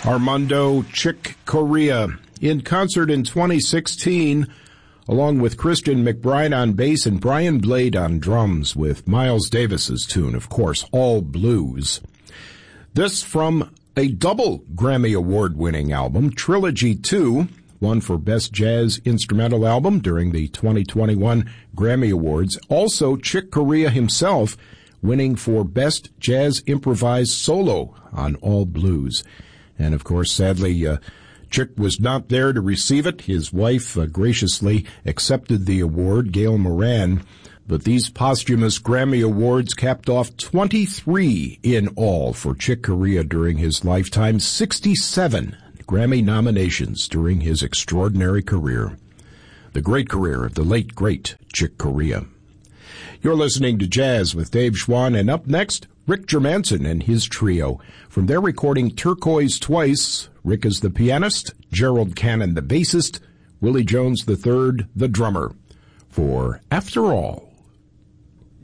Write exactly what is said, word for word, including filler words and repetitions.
Armando Chick Corea in concert in twenty sixteen, along with Christian McBride on bass and Brian Blade on drums, with Miles Davis's tune, of course, All Blues. This from a double Grammy Award-winning album, Trilogy two, one for Best Jazz Instrumental Album during the twenty twenty-one Grammy Awards. Also, Chick Corea himself winning for Best Jazz Improvised Solo on All Blues. And, of course, sadly, uh, Chick was not there to receive it. His wife uh, graciously accepted the award, Gail Moran. But these posthumous Grammy Awards capped off twenty-three in all for Chick Corea during his lifetime, sixty-seven Grammy nominations during his extraordinary career. The great career of the late, great Chick Corea. You're listening to Jazz with Dave Schwann, and up next, Rick Germanson and his trio. From their recording Turquoise Twice, Rick is the pianist, Gerald Cannon the bassist, Willie Jones the third the drummer, for After All.